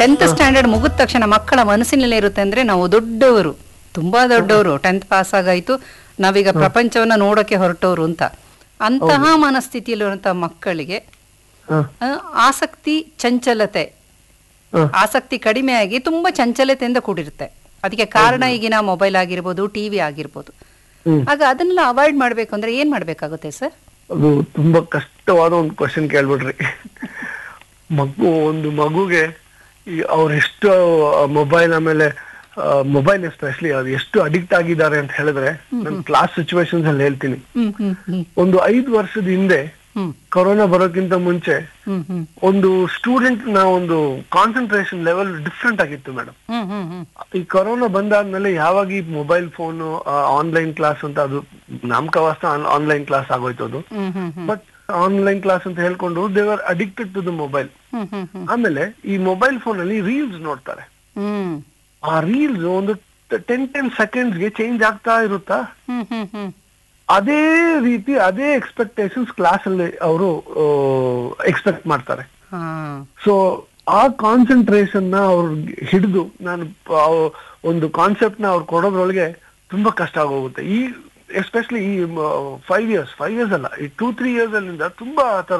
10th standard ಮುಗಿದ ತಕ್ಷಣ ಮಕ್ಕಳ ಮನಸ್ಸಿನಲ್ಲಿ ಇರುತ್ತೆ ಅಂದ್ರೆ ನಾವು ದೊಡ್ಡವರು, ತುಂಬಾ ದೊಡ್ಡವರು, 10th ಪಾಸ್ ಆಗಾಯ್ತು, ನಾವೀಗ ಪ್ರಪಂಚವನ್ನ ನೋಡೋಕೆ ಹೊರಟವರು ಅಂತ. ಅಂತಹ ಮನಸ್ಥಿತಿಯಲ್ಲಿರುವಂತಹ ಮಕ್ಕಳಿಗೆ ಆಸಕ್ತಿ, ಚಂಚಲತೆ, ಆಸಕ್ತಿ ಕಡಿಮೆಯಾಗಿ ತುಂಬಾ ಚಂಚಲತೆಯಿಂದ ಕೂಡಿರುತ್ತೆ. ಅದಕ್ಕೆ ಕಾರಣ ಈಗಿನ ಮೊಬೈಲ್ ಆಗಿರ್ಬೋದು, ಟಿವಿ ಆಗಿರ್ಬೋದು. ಆಗ ಅದನ್ನೆಲ್ಲ ಅವಾಯ್ಡ್ ಮಾಡ್ಬೇಕು ಅಂದ್ರೆ ಏನ್ ಮಾಡ್ಬೇಕಾಗುತ್ತೆ ಸರ್? ಅದು ತುಂಬಾ ಕಷ್ಟವಾದ ಒಂದು ಕ್ವಶನ್ ಕೇಳ್ಬಿಡ್ರಿ. ಒಂದು ಮಗುಗೆ ಅವ್ರು ಎಷ್ಟು ಮೊಬೈಲ್, ಆಮೇಲೆ ಮೊಬೈಲ್ ಎಸ್ಪೆಷಲಿ ಅವ್ರು ಎಷ್ಟು ಅಡಿಕ್ಟ್ ಆಗಿದ್ದಾರೆ ಅಂತ ಹೇಳಿದ್ರೆ, ನಾನು ಕ್ಲಾಸ್ ಸಿಚುವೇಶನ್ಸ್ ಅಲ್ಲಿ ಹೇಳ್ತೀನಿ. ಒಂದು 5 ವರ್ಷದ ಹಿಂದೆ ಕೊರೋನಾ ಬರೋಕ್ಕಿಂತ ಮುಂಚೆ ಒಂದು ಸ್ಟೂಡೆಂಟ್ ನ ಒಂದು ಕಾನ್ಸಂಟ್ರೇಷನ್ ಲೆವೆಲ್ ಡಿಫ್ರೆಂಟ್ ಆಗಿತ್ತು ಮೇಡಮ್. ಈ ಕೊರೋನಾ ಬಂದಾದ್ಮೇಲೆ ಯಾವಾಗ ಈ ಮೊಬೈಲ್ ಫೋನ್, ಆನ್ಲೈನ್ ಕ್ಲಾಸ್ ಅಂತ ಅದು ನಾಮಕವಾಸ್ತ ಆನ್ಲೈನ್ ಕ್ಲಾಸ್ ಆಗೋಯ್ತು ಅದು. ಬಟ್ ಆನ್ಲೈನ್ ಕ್ಲಾಸ್ ಅಂತ ಹೇಳ್ಕೊಂಡು they are addicted to the mobile. ಆಮೇಲೆ ಈ ಮೊಬೈಲ್ ಫೋನ್ ಅಲ್ಲಿ ರೀಲ್ಸ್ ನೋಡ್ತಾರೆ. ಆ ರೀಲ್ಸ್ ಒಂದು 10 ಸೆಕೆಂಡ್ಸ್ಗೆ ಚೇಂಜ್ ಆಗ್ತಾ ಇರುತ್ತಾ, ಅದೇ ರೀತಿ ಅದೇ ಎಕ್ಸ್ಪೆಕ್ಟೇಷನ್ಸ್ ಕ್ಲಾಸ್ ಅಲ್ಲಿ ಅವರು ಎಕ್ಸ್ಪೆಕ್ಟ್ ಮಾಡ್ತಾರೆ. ಸೊ ಆ ಕಾನ್ಸಂಟ್ರೇಷನ್ ನ ಅವ್ರು ಹಿಡಿದು ನಾನು ಒಂದು ಕಾನ್ಸೆಪ್ಟ್ ನ ಅವ್ರು ಕೊಡೋದ್ರೊಳಗೆ ತುಂಬಾ ಕಷ್ಟ ಆಗೋಗುತ್ತೆ. ಈ ಎಸ್ಪೆಷಲಿ ಈ 5 ಇಯರ್ಸ್ ಅಲ್ಲ, ಈ 2-3 years ಅಲ್ಲಿಂದ ತುಂಬಾ ಆತರ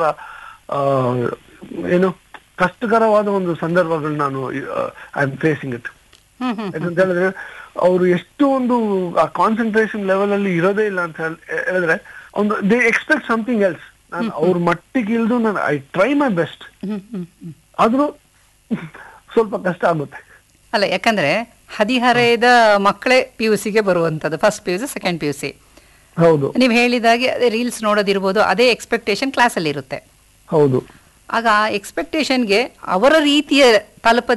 ಏನು ಕಷ್ಟಕರವಾದ ಒಂದು ಸಂದರ್ಭಗಳು ನಾನು ಐ ಆಮ್ ಫೇಸಿಂಗ್ ಇಟ್. ಯಾಕಂತ ಹೇಳಿದ್ರೆ ಅವರು ಎಷ್ಟು ಒಂದು ಆ ಕಾನ್ಸಂಟ್ರೇಷನ್ ಲೆವೆಲ್ ಅಲ್ಲಿ ಇರೋದೇ ಇಲ್ಲ ಅಂತ ಹೇಳಿದ್ರೆ, ಒಂದು ದೇ ಎಕ್ಸ್ಪೆಕ್ಟ್ ಸಮಥಿಂಗ್ ಎಲ್ಸ್. ನಾನು ಅವ್ರ ಮಟ್ಟಿಗೆ ಇಲ್ದು ನಾನು ಐ ಟ್ರೈ ಮೈ ಬೆಸ್ಟ್, ಆದ್ರೂ ಸ್ವಲ್ಪ ಕಷ್ಟ ಆಗುತ್ತೆ. ಅಲ್ಲ, ಯಾಕಂದ್ರೆ ಹದಿಹರೆಯದ ಮಕ್ಕಳೇ PUCಗೆ ಬರುವಂತದ್ದು, ಫಸ್ಟ್ PUC, ಸೆಕೆಂಡ್ PUC. ಹೌದು, ನೀವು ಹೇಳಿದಾಗೆ ಅದೇ ರೀಲ್ಸ್ ನೋಡೋದಿರ್ಬೋದು, ಅದೇ ಎಕ್ಸ್ಪೆಕ್ಟೇಷನ್ ಕ್ಲಾಸ್ ಅಲ್ಲಿ ಇರುತ್ತೆ. ಹೌದು. ಆಗ ಆ ಎಕ್ಸ್ಪೆಕ್ಟೇಷನ್ಗೆ ಅವರ ರೀತಿಯ ತಲುಪ